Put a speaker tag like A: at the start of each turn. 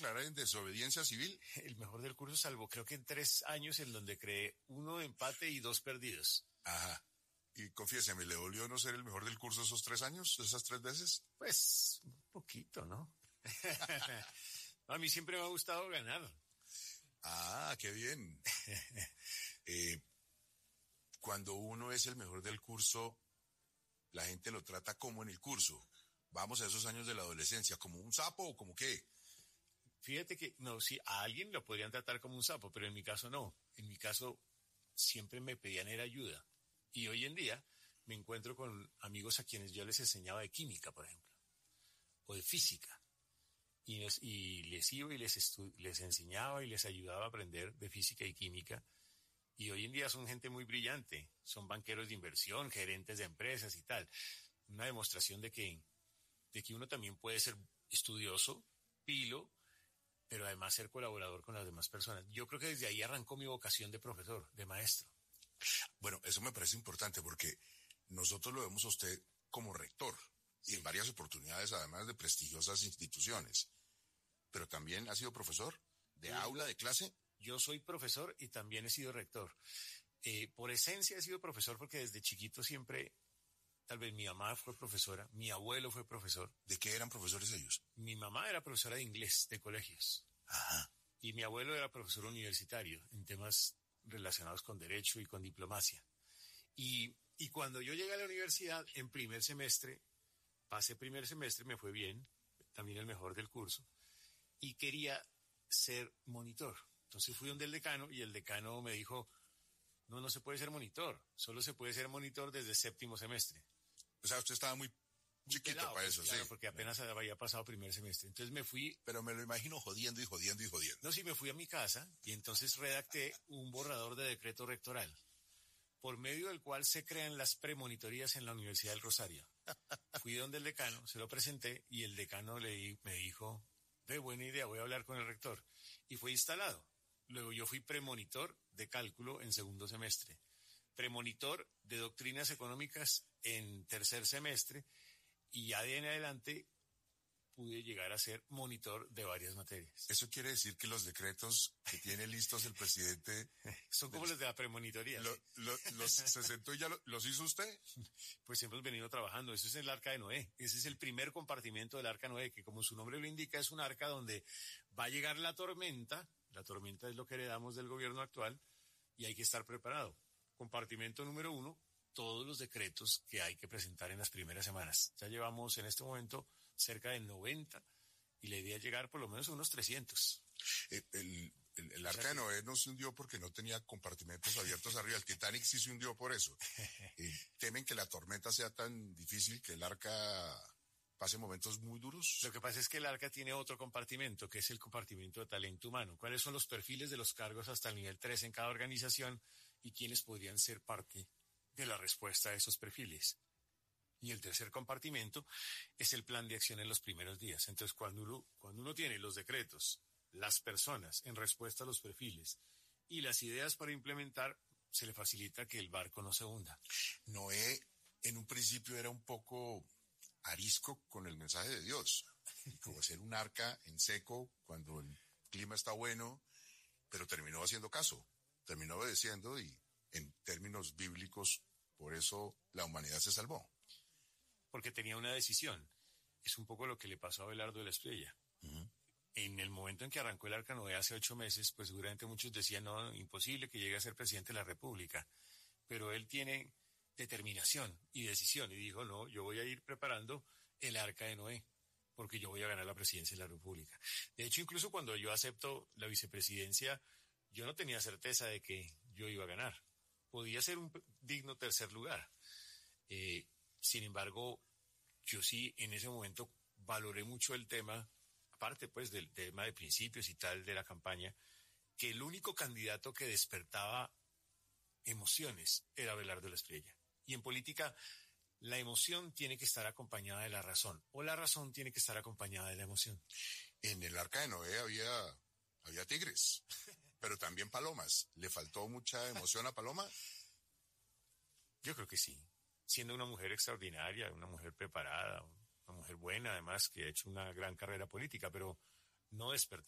A: declarar en desobediencia civil?
B: El mejor del curso, salvo creo que en 3 años en donde creé 1 empate y 2 perdidos.
A: Ajá. Y confiéseme, ¿le dolió no ser el mejor del curso esos 3 años, esas 3 veces?
B: Pues, un poquito, ¿no? A mí siempre me ha gustado ganar.
A: Ah, qué bien. Cuando uno es el mejor del curso, la gente lo trata como en el curso. Vamos a esos años de la adolescencia, ¿como un sapo o como qué?
B: Fíjate que, no, sí, a alguien lo podrían tratar como un sapo, pero en mi caso no. En mi caso siempre me pedían era ayuda. Y hoy en día me encuentro con amigos a quienes yo les enseñaba de química, por ejemplo, o de física. Y les iba y les enseñaba y les ayudaba a aprender de física y química. Y hoy en día son gente muy brillante. Son banqueros de inversión, gerentes de empresas y tal. Una demostración de que uno también puede ser estudioso, pilo, pero además ser colaborador con las demás personas. Yo creo que desde ahí arrancó mi vocación de profesor, de maestro.
A: Bueno, eso me parece importante porque nosotros lo vemos a usted como rector y en varias oportunidades, además de prestigiosas instituciones. Pero también ha sido profesor de aula, de clase.
B: Yo soy profesor y también he sido rector. Por esencia he sido profesor porque desde chiquito siempre, tal vez mi mamá fue profesora, mi abuelo fue profesor.
A: ¿De qué eran profesores ellos?
B: Mi mamá era profesora de inglés, de colegios.
A: Ajá.
B: Y mi abuelo era profesor universitario en temas relacionados con derecho y con diplomacia. Y cuando yo llegué a la universidad, en primer semestre, pasé primer semestre, me fue bien, también el mejor del curso, y quería ser monitor. Entonces fui donde el decano y el decano me dijo, no se puede ser monitor, solo se puede ser monitor desde 7º semestre.
A: O sea, usted estaba muy chiquito
B: pelado,
A: para eso,
B: claro,
A: sí.
B: Porque apenas había pasado primer semestre. Entonces me fui.
A: Pero me lo imagino jodiendo y jodiendo y jodiendo.
B: No, sí, me fui a mi casa y entonces redacté un borrador de decreto rectoral, por medio del cual se crean las premonitorías en la Universidad del Rosario. Fui donde el decano, se lo presenté y el decano me dijo, de buena idea, voy a hablar con el rector. Y fue instalado. Luego yo fui premonitor de cálculo en 2º semestre, premonitor de doctrinas económicas en 3er semestre y ya de en adelante pude llegar a ser monitor de varias materias.
A: Eso quiere decir que los decretos que tiene listos el presidente...
B: Son como los de la premonitoría.
A: ¿Los se sentó y ya los hizo usted?
B: Pues siempre hemos venido trabajando. Eso es el Arca de Noé. Ese es el primer compartimento del Arca de Noé, que como su nombre lo indica, es un arca donde va a llegar la tormenta. La tormenta es lo que heredamos del gobierno actual y hay que estar preparado. Compartimento número 1, todos los decretos que hay que presentar en las primeras semanas. Ya llevamos en este momento cerca de 90 y la idea es llegar por lo menos a unos 300.
A: El Arca de Noé no se hundió porque no tenía compartimentos abiertos arriba. El Titanic sí se hundió por eso. ¿Temen que la tormenta sea tan difícil que el Arca pase momentos muy duros?
B: Lo que pasa es que el Arca tiene otro compartimento, que es el compartimento de talento humano. ¿Cuáles son los perfiles de los cargos hasta el nivel 3 en cada organización y quiénes podrían ser parte de la respuesta a esos perfiles? Y el tercer compartimento es el plan de acción en los primeros días. Entonces, cuando uno tiene los decretos, las personas en respuesta a los perfiles y las ideas para implementar, se le facilita que el barco no se hunda.
A: Noé, en un principio, era un poco arisco con el mensaje de Dios, como hacer un arca en seco cuando el clima está bueno, pero terminó haciendo caso, terminó obedeciendo y en términos bíblicos, por eso la humanidad se salvó.
B: Porque tenía una decisión. Es un poco lo que le pasó a Abelardo de la Espriella. Uh-huh. En el momento en que arrancó el Arca Noé hace 8 meses, pues seguramente muchos decían, no, imposible que llegue a ser presidente de la República. Pero él tiene determinación y decisión y dijo, no, yo voy a ir preparando el Arca de Noé, porque yo voy a ganar la presidencia de la República. De hecho, incluso cuando yo acepto la vicepresidencia, yo no tenía certeza de que yo iba a ganar. Podía ser un digno tercer lugar. Sin embargo, yo sí en ese momento valoré mucho el tema, aparte pues del tema de principios y tal de la campaña, que el único candidato que despertaba emociones era Abelardo de la Espriella. Y en política, la emoción tiene que estar acompañada de la razón, o la razón tiene que estar acompañada de la emoción.
A: En el Arca de Noé había tigres, pero también palomas. ¿Le faltó mucha emoción a Paloma?
B: Yo creo que sí. Siendo una mujer extraordinaria, una mujer preparada, una mujer buena, además, que ha hecho una gran carrera política, pero no despertó.